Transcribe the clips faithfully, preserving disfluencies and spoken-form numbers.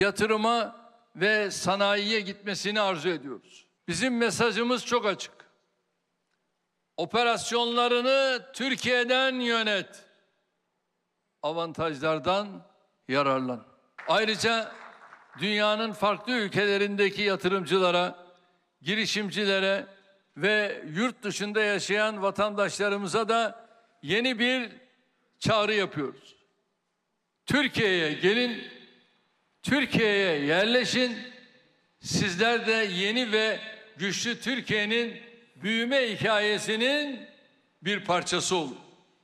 yatırıma ve sanayiye gitmesini arzu ediyoruz. Bizim mesajımız çok açık. Operasyonlarını Türkiye'den yönet. Avantajlardan yararlan. Ayrıca dünyanın farklı ülkelerindeki yatırımcılara, girişimcilere ve yurt dışında yaşayan vatandaşlarımıza da yeni bir çağrı yapıyoruz. Türkiye'ye gelin, Türkiye'ye yerleşin. Sizler de yeni ve güçlü Türkiye'nin büyüme hikayesinin bir parçası olun.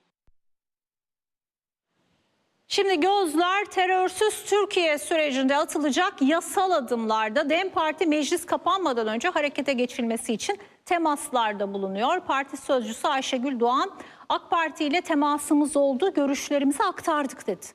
Şimdi gözler terörsüz Türkiye sürecinde atılacak yasal adımlarda. DEM Parti meclis kapanmadan önce harekete geçilmesi için temaslarda bulunuyor. Parti sözcüsü Ayşegül Doğan, AK Parti ile temasımız oldu, görüşlerimizi aktardık dedi.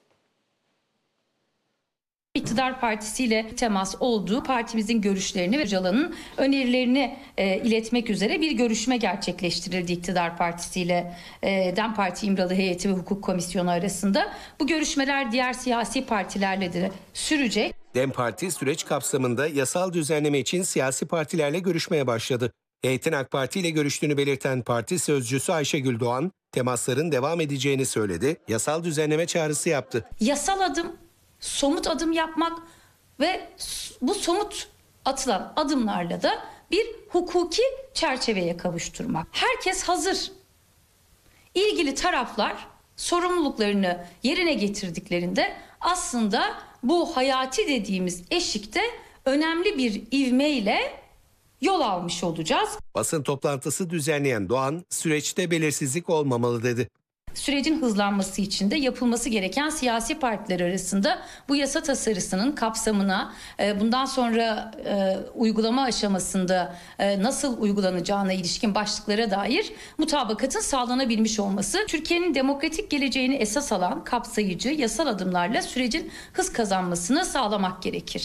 İktidar partisiyle temas olduğu, partimizin görüşlerini ve Öcalan'ın önerilerini e, iletmek üzere bir görüşme gerçekleştirildi iktidar partisiyle e, DEM Parti İmralı Heyeti ve Hukuk Komisyonu arasında. Bu görüşmeler diğer siyasi partilerle de sürecek. DEM Parti süreç kapsamında yasal düzenleme için siyasi partilerle görüşmeye başladı. Heyetin AK Parti ile görüştüğünü belirten parti sözcüsü Ayşegül Doğan, temasların devam edeceğini söyledi, yasal düzenleme çağrısı yaptı. Yasal adım, somut adım yapmak ve bu somut atılan adımlarla da bir hukuki çerçeveye kavuşturmak. Herkes hazır. İlgili taraflar sorumluluklarını yerine getirdiklerinde aslında bu hayati dediğimiz eşikte önemli bir ivmeyle yol almış olacağız. Basın toplantısı düzenleyen Doğan, süreçte belirsizlik olmamalı dedi. Sürecin hızlanması için de yapılması gereken siyasi partiler arasında bu yasa tasarısının kapsamına, bundan sonra uygulama aşamasında nasıl uygulanacağına ilişkin başlıklara dair mutabakatın sağlanabilmiş olması, Türkiye'nin demokratik geleceğini esas alan kapsayıcı yasal adımlarla sürecin hız kazanmasını sağlamak gerekir.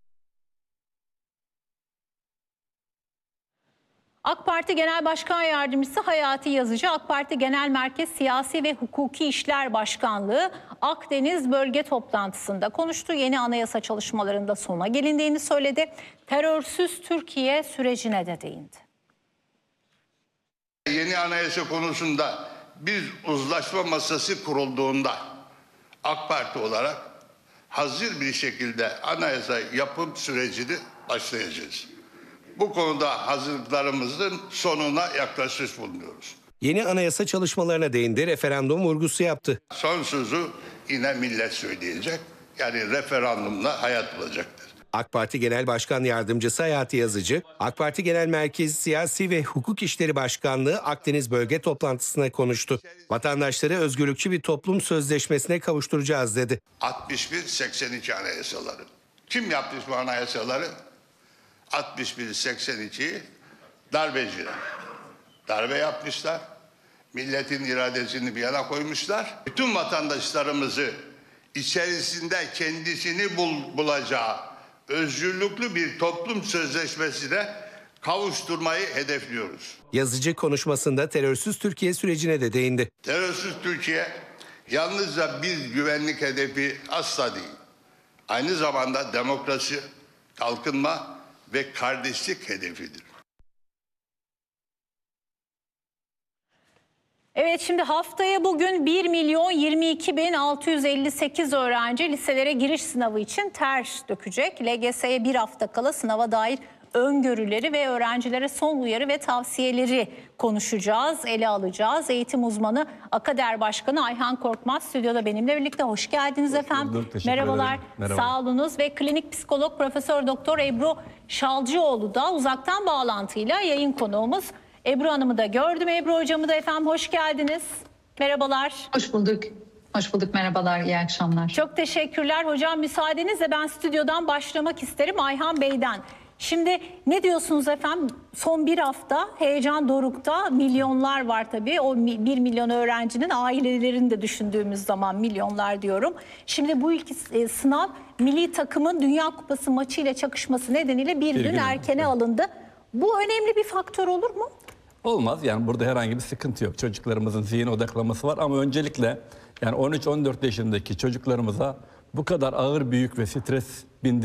AK Parti Genel Başkan Yardımcısı Hayati Yazıcı, AK Parti Genel Merkez Siyasi ve Hukuki İşler Başkanlığı Akdeniz Bölge Toplantısı'nda konuştu. Yeni anayasa çalışmalarında sona gelindiğini söyledi. Terörsüz Türkiye sürecine de değindi. Yeni anayasa konusunda bir uzlaşma masası kurulduğunda AK Parti olarak hazır bir şekilde anayasa yapım sürecini başlayacağız. Bu konuda hazırlıklarımızın sonuna yaklaşmış bulunuyoruz. Yeni anayasa çalışmalarına değindi, referandum vurgusu yaptı. Son sözü yine millet söyleyecek. Yani referandumla hayat bulacaktır. AK Parti Genel Başkan Yardımcısı Hayati Yazıcı, AK Parti Genel Merkez Siyasi ve Hukuk İşleri Başkanlığı Akdeniz Bölge Toplantısı'na konuştu. Vatandaşları özgürlükçü bir toplum sözleşmesine kavuşturacağız dedi. altmış bir seksen iki anayasaları. Kim yapmış bu anayasaları? altmış bir seksen iki darbeciler. Darbe yapmışlar. Milletin iradesini bir yana koymuşlar. Bütün vatandaşlarımızı içerisinde kendisini bul, bulacağı özgürlüklü bir toplum sözleşmesine kavuşturmayı hedefliyoruz. Yazıcı konuşmasında terörsüz Türkiye sürecine de değindi. Terörsüz Türkiye yalnızca bir güvenlik hedefi asla değil. Aynı zamanda demokrasi, kalkınma ve kardeşlik hedefidir. Evet, şimdi haftaya bugün bir milyon yirmi iki bin altı yüz elli sekiz öğrenci liselere giriş sınavı için ter dökecek. L G S'ye bir hafta kala sınava dair öngörüleri ve öğrencilere son uyarı ve tavsiyeleri konuşacağız, ele alacağız. Eğitim uzmanı Akader Başkanı Ayhan Korkmaz stüdyoda benimle birlikte. Hoş geldiniz Hoş efendim. Bulduk, Merhabalar. Merhaba. Sağ olunuz ve klinik psikolog Profesör Doktor Ebru Şalcıoğlu da uzaktan bağlantıyla yayın konuğumuz. Ebru Hanım'ı da gördüm. Ebru Hocam'ı da efendim hoş geldiniz. Merhabalar. Hoş bulduk. Hoş bulduk. Merhabalar. İyi akşamlar. Çok teşekkürler. Hocam müsaadenizle ben stüdyodan başlamak isterim Ayhan Bey'den. Şimdi ne diyorsunuz efendim? Son bir hafta heyecan dorukta, milyonlar var tabii. O bir milyon öğrencinin ailelerini de düşündüğümüz zaman milyonlar diyorum. Şimdi bu ilk sınav milli takımın Dünya Kupası maçıyla çakışması nedeniyle bir, bir gün, gün erkene evet. alındı. Bu önemli bir faktör olur mu? Olmaz, yani burada herhangi bir sıkıntı yok. Çocuklarımızın zihin odaklaması var ama öncelikle yani on üç on dört yaşındaki çocuklarımıza bu kadar ağır, büyük ve stres bindirmek